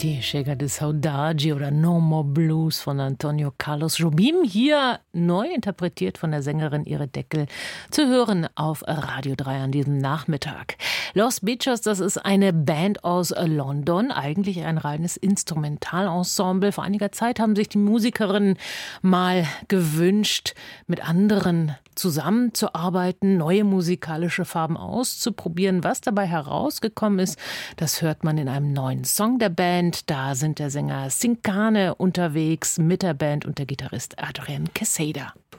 Die Chega de Saudade oder No More Blues von Antonio Carlos Jobim, hier neu interpretiert von der Sängerin Irit Deckel, zu hören auf Radio 3 an diesem Nachmittag. Los Bichos, das ist eine Band aus London, eigentlich ein reines Instrumentalensemble. Vor einiger Zeit haben sich die Musikerinnen mal gewünscht, mit anderen zusammenzuarbeiten, neue musikalische Farben auszuprobieren. Was dabei herausgekommen ist, das hört man in einem neuen Song der Band. Da sind der Sänger Sincane unterwegs mit der Band und der Gitarrist Adrian Quesada.